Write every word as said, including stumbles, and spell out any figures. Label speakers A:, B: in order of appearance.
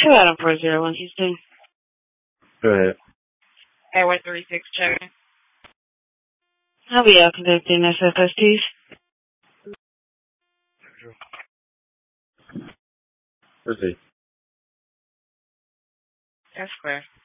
A: Two Adam four zero one Houston.
B: Go ahead.
A: Airway three six checking. I'll be out conducting S F S Ts.
B: Proceed.
A: That's clear.